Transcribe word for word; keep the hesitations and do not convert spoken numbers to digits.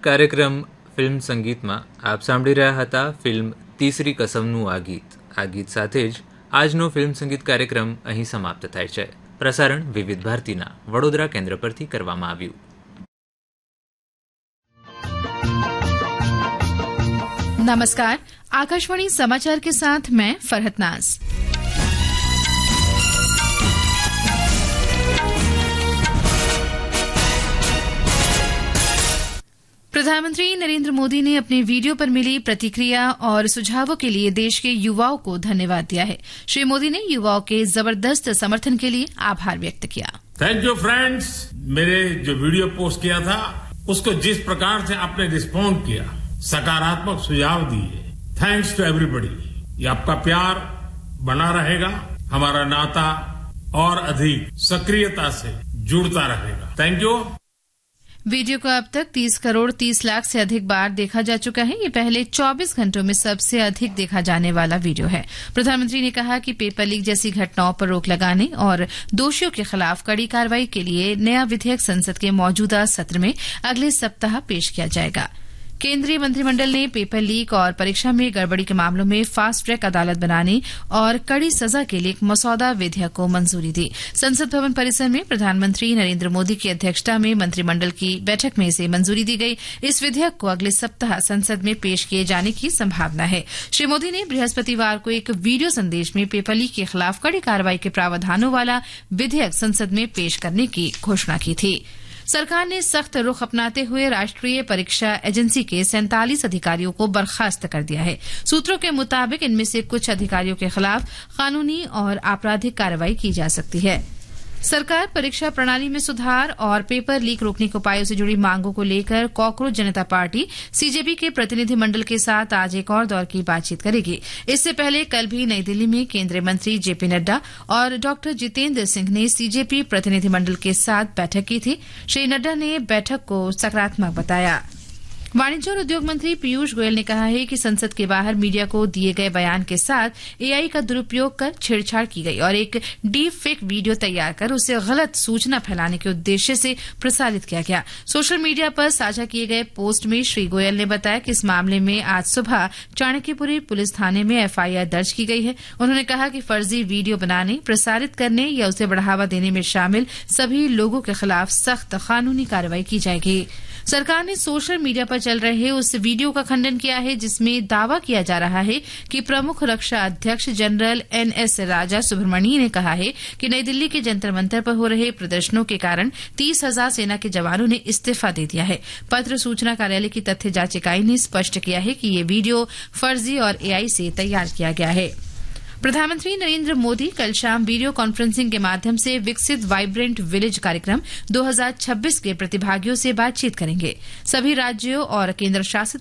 કાર્યક્રમ ફિલ્મ સંગીતમાં આપ સાંભળી રહ્યા હતા ફિલ્મ તીસરી કસમનું આ ગીત. આ ગીત સાથે જ આજનો ફિલ્મ સંગીત કાર્યક્રમ અહીં સમાપ્ત થાય છે. પ્રસારણ વિવિધ ભારતીના વડોદરા કેન્દ્ર પરથી કરવામાં આવ્યું. नमस्कार, आकाशवाणी समाचार के साथ मैं फरहत नाज. प्रधानमंत्री नरेंद्र मोदी ने अपने वीडियो पर मिली प्रतिक्रिया और सुझावों के लिए देश के युवाओं को धन्यवाद दिया है. श्री मोदी ने युवाओं के जबरदस्त समर्थन के लिए आभार व्यक्त किया. Thank you friends. मेरे जो वीडियो पोस्ट किया था उसको जिस प्रकार से आपने रिस्पॉन्ड किया, सकारात्मक सुझाव दिए, थैंक्स टू एवरीबॉडी. ये आपका प्यार बना रहेगा, हमारा नाता और अधिक सक्रियता से जुड़ता रहेगा. Thank you. वीडियो को अब तक तीस करोड़ तीस लाख से अधिक बार देखा जा चुका है. ये पहले चौबीस घंटों में सबसे अधिक देखा जाने वाला वीडियो है. प्रधानमंत्री ने कहा कि पेपर लीक जैसी घटनाओं पर रोक लगाने और दोषियों के खिलाफ कड़ी कार्रवाई के लिए नया विधेयक संसद के मौजूदा सत्र में अगले सप्ताह पेश किया जाएगा. केंद्रीय मंत्रिमंडल ने पेपर लीक और परीक्षा में गड़बड़ी के मामलों में फास्ट ट्रैक अदालत बनाने और कड़ी सजा के लिए एक मसौदा विधेयक को मंजूरी दी. संसद भवन परिसर में प्रधानमंत्री नरेंद्र मोदी की अध्यक्षता में मंत्रिमंडल की बैठक में इसे मंजूरी दी गई. इस विधेयक को अगले सप्ताह संसद में पेश किए जाने की संभावना है. श्री मोदी ने बृहस्पतिवार को एक वीडियो संदेश में पेपर लीक के खिलाफ कड़ी कार्रवाई के प्रावधानों वाला विधेयक संसद में पेश करने की घोषणा की थी. सरकार ने सख्त रुख अपनाते हुए राष्ट्रीय परीक्षा एजेंसी के सैंतालीस अधिकारियों को बर्खास्त कर दिया है. सूत्रों के मुताबिक इनमें से कुछ अधिकारियों के खिलाफ कानूनी और आपराधिक कार्रवाई की जा सकती है. सरकार परीक्षा प्रणाली में सुधार और पेपर लीक रोकने के उपायों से जुड़ी मांगों को लेकर कॉकरोच जनता पार्टी सीजेपी के प्रतिनिधिमंडल के साथ आज एक और दौर की बातचीत करेगी. इससे पहले कल भी नई दिल्ली में केंद्रीय मंत्री जेपी नड्डा और डॉक्टर जितेंद्र सिंह ने सीजेपी प्रतिनिधिमंडल के साथ बैठक की थी. श्री नड्डा ने बैठक को सकारात्मक बताया. वाणिज्य और उद्योग मंत्री पीयूष गोयल ने कहा है कि संसद के बाहर मीडिया को दिए गए बयान के साथ एआई का दुरुपयोग कर छेड़छाड़ की गई और एक डीप फेक वीडियो तैयार कर उसे गलत सूचना फैलाने के उद्देश्य से प्रसारित किया गया. सोशल मीडिया पर साझा किए गए पोस्ट में श्री गोयल ने बताया कि इस मामले में आज सुबह चाणक्यपुरी पुलिस थाने में एफआईआर दर्ज की गई है. उन्होंने कहा कि फर्जी वीडियो बनाने, प्रसारित करने या उसे बढ़ावा देने में शामिल सभी लोगों के खिलाफ सख्त कानूनी कार्रवाई की जाएगी. सरकार ने सोशल मीडिया पर चल रहे उस वीडियो का खंडन किया है जिसमें दावा किया जा रहा है कि प्रमुख रक्षा अध्यक्ष जनरल एनएस राजा सुब्रमण्यम ने कहा है कि नई दिल्ली के जंतर मंतर पर हो रहे प्रदर्शनों के कारण तीस हजार सेना के जवानों ने इस्तीफा दे दिया है. पत्र सूचना कार्यालय की तथ्य जांच इकाई ने स्पष्ट किया है कि ये वीडियो फर्जी और एआई से तैयार किया गया है. प्रधानमंत्री नरेंद्र मोदी कल शाम वीडियो कॉन्फ्रेंसिंग के माध्यम से विकसित वाइब्रेंट विलेज कार्यक्रम दो हज़ार छब्बीस के प्रतिभागियों से बातचीत करेंगे. सभी राज्यों और केंद्र शासित